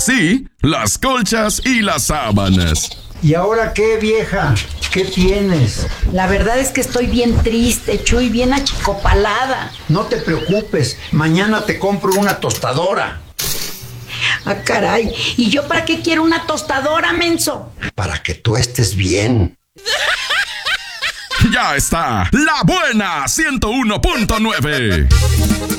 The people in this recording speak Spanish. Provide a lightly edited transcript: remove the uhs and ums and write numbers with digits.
sí, las colchas y las sábanas. ¿Y ahora qué, vieja? ¿Qué tienes? La verdad es que estoy bien triste, Chuy, bien achicopalada. No te preocupes, mañana te compro una tostadora. Ah, caray, ¿y yo para qué quiero una tostadora, menso? Para que tú estés bien. Ya está, La Buena 101.9.